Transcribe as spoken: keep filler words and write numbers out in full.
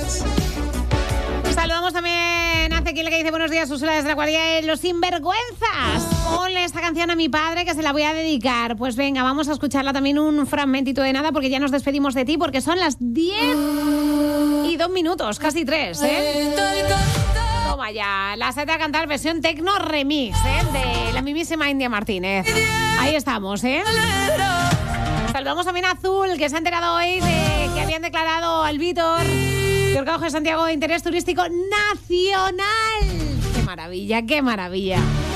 Saludamos también a Ezequiel, que dice buenos días, Úrsula desde la cuadrilla de Los Sinvergüenzas. Ponle esta canción a mi padre que se la voy a dedicar. Pues venga, vamos a escucharla también un fragmentito de nada porque ya nos despedimos de ti porque son las diez y dos minutos, casi tres, ¿eh? Toma ya, la seta a cantar versión Tecno Remix, ¿eh? De la mismísima India Martínez. Ahí estamos, ¿eh? Saludamos también a Azul, que se ha enterado hoy de que habían declarado al Vítor Gorgauge Santiago de interés turístico nacional. ¡Qué maravilla, qué maravilla!